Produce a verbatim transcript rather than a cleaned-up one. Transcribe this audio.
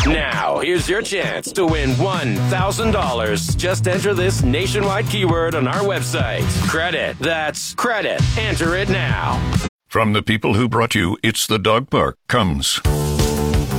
Now, here's your chance to win one thousand dollars. Just enter this nationwide keyword on our website. Credit. That's credit. Enter it now. From the people who brought you It's the Dog Park comes